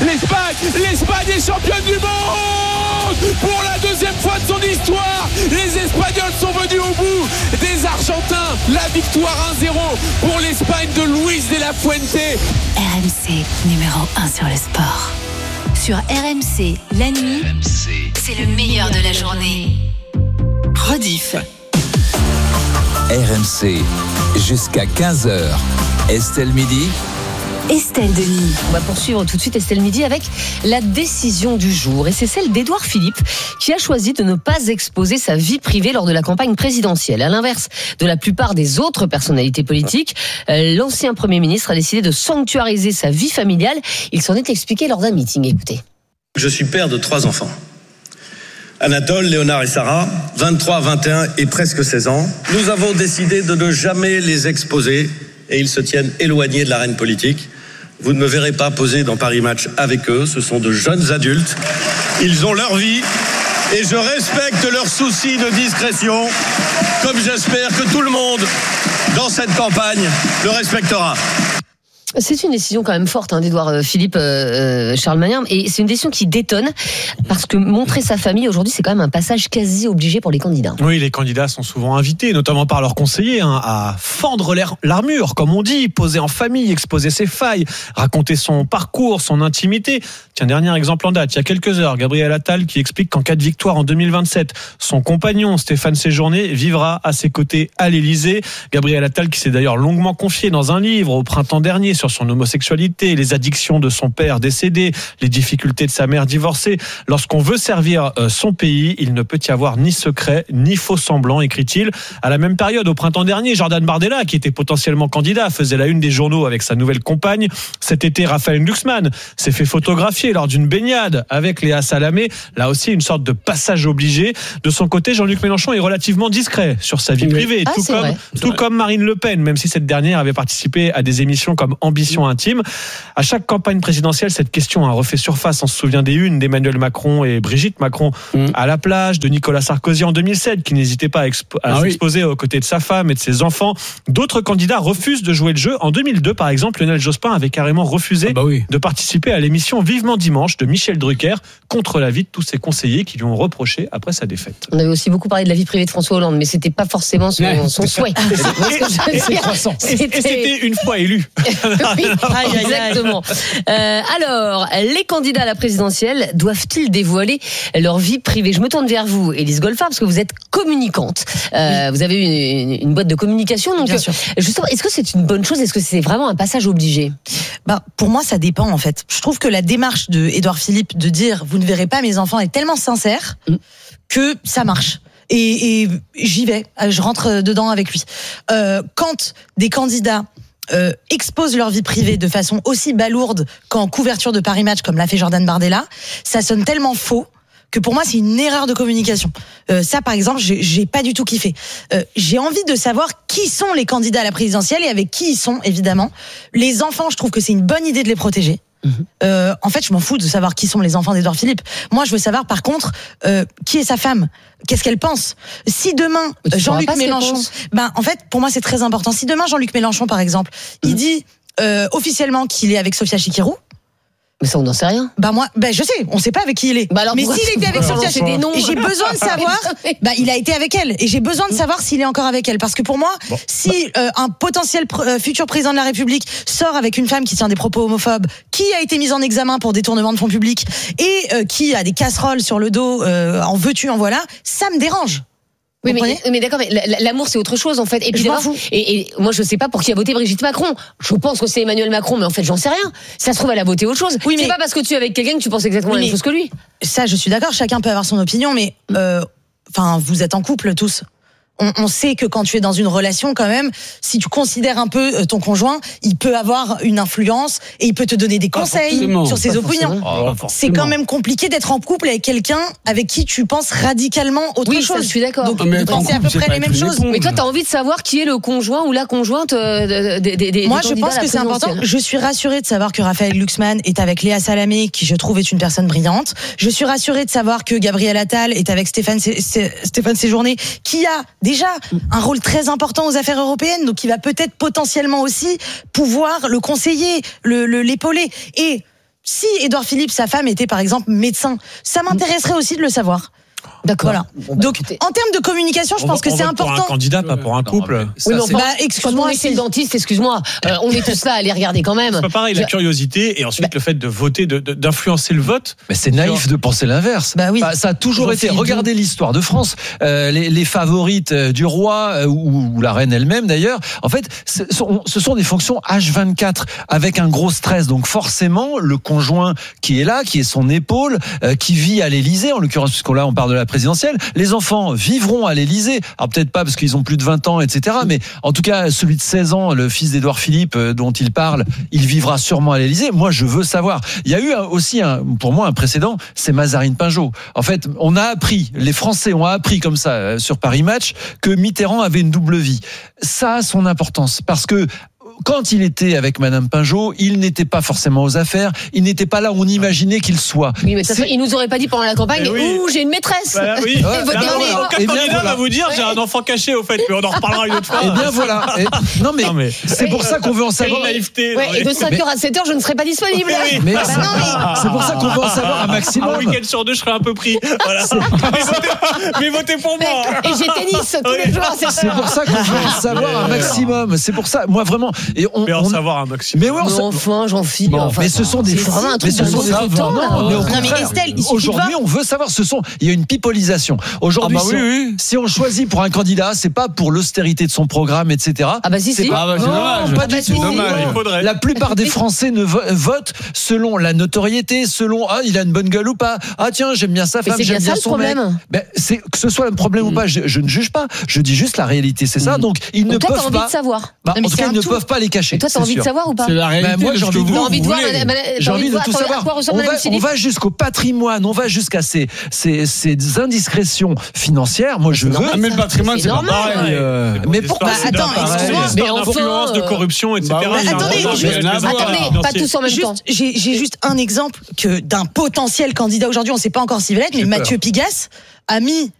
L'Espagne est championne du monde pour la deuxième fois de son histoire. Les Espagnols sont venus au bout des Argentins. La victoire 1-0 pour l'Espagne de Luis de la Fuente. RMC numéro 1 sur le sport. Sur RMC, la nuit, c'est le meilleur de la journée. Rediff. RMC, jusqu'à 15h. Estelle Midi. Estelle Denis. On va poursuivre tout de suite Estelle Midi avec la décision du jour. Et c'est celle d'Édouard Philippe qui a choisi de ne pas exposer sa vie privée lors de la campagne présidentielle. À l'inverse de la plupart des autres personnalités politiques, l'ancien Premier ministre a décidé de sanctuariser sa vie familiale. Il s'en est expliqué lors d'un meeting. Écoutez. Je suis père de 3 enfants. Anatole, Léonard et Sarah, 23, 21 et presque 16 ans. Nous avons décidé de ne jamais les exposer et ils se tiennent éloignés de l'arène politique. Vous ne me verrez pas poser dans Paris Match avec eux. Ce sont de jeunes adultes. Ils ont leur vie et je respecte leurs soucis de discrétion, comme j'espère que tout le monde dans cette campagne le respectera. C'est une décision quand même forte d'Édouard Philippe Charles Magnin, et c'est une décision qui détonne parce que montrer sa famille aujourd'hui, c'est quand même un passage quasi obligé pour les candidats. Oui, les candidats sont souvent invités, notamment par leurs conseillers, à fendre l'armure, comme on dit, poser en famille, exposer ses failles, raconter son parcours, son intimité. Tiens, dernier exemple en date, il y a quelques heures, Gabriel Attal qui explique qu'en cas de victoire en 2027, son compagnon Stéphane Séjourné vivra à ses côtés à l'Élysée. Gabriel Attal qui s'est d'ailleurs longuement confié dans un livre au printemps dernier sur son homosexualité, les addictions de son père décédé, les difficultés de sa mère divorcée. Lorsqu'on veut servir son pays, il ne peut y avoir ni secret, ni faux semblant, écrit-il. À la même période, au printemps dernier, Jordan Bardella, qui était potentiellement candidat, faisait la une des journaux avec sa nouvelle compagne. Cet été, Raphaël Glucksmann s'est fait photographier lors d'une baignade avec Léa Salamé. Là aussi, une sorte de passage obligé. De son côté, Jean-Luc Mélenchon est relativement discret sur sa vie privée, tout comme Marine Le Pen, même si cette dernière avait participé à des émissions comme Ambition intime. À chaque campagne présidentielle, cette question a refait surface. On se souvient des unes d'Emmanuel Macron et Brigitte Macron à la plage, de Nicolas Sarkozy en 2007, qui n'hésitait pas à s'exposer aux côtés de sa femme et de ses enfants. D'autres candidats refusent de jouer le jeu. En 2002, par exemple, Lionel Jospin avait carrément refusé de participer à l'émission Vivement Dimanche de Michel Drucker, contre l'avis de tous ses conseillers qui lui ont reproché après sa défaite. On avait aussi beaucoup parlé de la vie privée de François Hollande, mais c'était pas forcément son souhait. C'était une fois élu. Oui, exactement. Alors, les candidats à la présidentielle doivent-ils dévoiler leur vie privée ? Je me tourne vers vous, Élise Goldfarb, parce que vous êtes communicante. Vous avez une boîte de communication, donc justement, est-ce que c'est une bonne chose ? Est-ce que c'est vraiment un passage obligé ? Pour moi, ça dépend en fait. Je trouve que la démarche de Édouard Philippe de dire « vous ne verrez pas mes enfants » est tellement sincère que ça marche. Et j'y vais, je rentre dedans avec lui. Quand des candidats exposent leur vie privée de façon aussi balourde qu'en couverture de Paris Match, comme l'a fait Jordan Bardella, ça sonne tellement faux que pour moi c'est une erreur de communication. Ça par exemple, j'ai pas du tout kiffé. J'ai envie de savoir qui sont les candidats à la présidentielle et avec qui ils sont, évidemment. Les enfants, je trouve que c'est une bonne idée de les protéger. En fait, je m'en fous de savoir qui sont les enfants d'Édouard Philippe. Moi, je veux savoir, par contre, qui est sa femme. Qu'est-ce qu'elle pense ? Si demain, Jean-Luc Mélenchon... en fait, pour moi, c'est très important. Si demain, Jean-Luc Mélenchon, par exemple, il dit officiellement qu'il est avec Sophia Chikirou, mais ça, on n'en sait rien. Je sais, on sait pas avec qui il est. Mais s'il était avec Sophia Chikirou, et j'ai besoin de savoir, il a été avec elle, et j'ai besoin de savoir s'il est encore avec elle. Parce que pour moi, si un potentiel futur président de la République sort avec une femme qui tient des propos homophobes, qui a été mise en examen pour détournement de fonds publics, et qui a des casseroles sur le dos, en veux-tu, en voilà, ça me dérange. Oui, mais d'accord, mais l'amour c'est autre chose en fait. Et puis et moi je sais pas pour qui a voté Brigitte Macron. Je pense que c'est Emmanuel Macron, mais en fait j'en sais rien. Ça se trouve elle a voté autre chose. C'est pas parce que tu es avec quelqu'un que tu penses exactement la même chose que lui. Ça, je suis d'accord. Chacun peut avoir son opinion, mais vous êtes en couple tous. On sait que quand tu es dans une relation, quand même, si tu considères un peu ton conjoint, il peut avoir une influence et il peut te donner des conseils sur ses opinions. C'est quand même compliqué d'être en couple avec quelqu'un avec qui tu penses radicalement autre chose. Ça, je suis d'accord. Donc, vous pensez à peu près les mêmes choses. Mais toi, t'as envie de savoir qui est le conjoint ou la conjointe des Moi, je pense que c'est important. Je suis rassurée de savoir que Raphaël Glucksmann est avec Léa Salamé, qui je trouve est une personne brillante. Je suis rassurée de savoir que Gabriel Attal est avec Stéphane Séjourné, qui a déjà un rôle très important aux affaires européennes, donc il va peut-être potentiellement aussi pouvoir le conseiller, l'épauler. Et si Édouard Philippe, sa femme, était par exemple médecin, ça m'intéresserait aussi de le savoir. D'accord. Voilà. Bon, bah, Donc, écoutez. en termes de communication, je pense que c'est important. Pour un candidat, pas pour un couple. Oui, mais enfin, quand excuse-moi, on est chez le dentiste, excuse-moi, on est tous là à les regarder quand même. C'est pas pareil, la curiosité et ensuite le fait de voter, d'influencer le vote. Mais c'est naïf de penser l'inverse. Bah oui. Ça a toujours été. Regardez l'histoire de France. Les favorites du roi ou la reine elle-même d'ailleurs. En fait, ce sont des fonctions H24 avec un gros stress. Donc forcément, le conjoint qui est là, qui est son épaule, qui vit à l'Élysée, en l'occurrence, puisqu'on là on parle de la présidentielle. Les enfants vivront à l'Élysée. Alors peut-être pas parce qu'ils ont plus de 20 ans, etc. Mais en tout cas, celui de 16 ans, le fils d'Édouard Philippe dont il parle, il vivra sûrement à l'Élysée. Moi, je veux savoir. Il y a eu aussi pour moi un précédent, c'est Mazarine Pinjot. En fait, on a appris, les Français ont appris comme ça sur Paris Match que Mitterrand avait une double vie. Ça a son importance parce que quand il était avec Madame Pinjot, il n'était pas forcément aux affaires, il n'était pas là où on imaginait qu'il soit. Oui, mais de toute façon, il nous aurait pas dit pendant la campagne, ouh, j'ai une maîtresse. Bah, oui. Aucun candidat va vous dire, j'ai un enfant caché au fait, mais on en reparlera une autre fois. Et bien voilà. Non mais c'est pour ça qu'on veut en savoir. Naïveté. Ouais, et de 5h à 7h, je ne serai pas disponible. Mais c'est pour ça qu'on veut en savoir un maximum. Un week-end sur 2, je serai un peu pris. Voilà. Mais votez pour moi. Et j'ai tennis tous les jours. C'est pour ça qu'on veut en savoir un maximum. C'est pour ça, moi vraiment. Et mais en savoir un maximum. Mais oui, enfin, j'en file. Bon, mais ce sont des vraiment un truc de mais Estelle, aujourd'hui, on veut savoir. Il y a une pipolisation. Aujourd'hui, si on choisit pour un candidat, c'est pas pour l'austérité de son programme, etc. Ah bah si. C'est dommage. Pas du tout. La plupart des Français ne votent selon la notoriété, selon il a une bonne gueule ou pas. Ah tiens, j'aime bien sa femme, j'aime bien son mec. C'est que ce soit le problème ou pas, je ne juge pas. Je dis juste la réalité, c'est ça. Donc ils ne peuvent pas. Toi, t'as envie de savoir. En tout cas, ils ne peuvent pas les cacher. Et toi, t'as envie de savoir ou pas? C'est la réalité. Moi, j'ai envie de voir. J'ai envie de tout savoir. On va jusqu'au patrimoine, on va jusqu'à ces indiscrétions financières. Moi, je veux. Mais le patrimoine, c'est pas pareil. Mais pourquoi? Attends, excuse-moi. Mais influence de corruption, etc. Attendez, pas tous en même temps. J'ai juste un exemple d'un potentiel candidat aujourd'hui. On ne sait pas encore s'il va l'être, mais Mathieu Pigasse a mis